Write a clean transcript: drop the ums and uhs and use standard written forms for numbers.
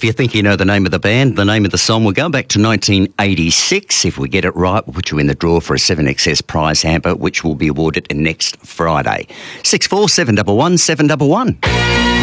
If you think you know the name of the band, the name of the song, we'll go back to 1986. If we get it right, we'll put you in the draw for a 7XS prize hamper, which will be awarded next Friday. 64 711 711.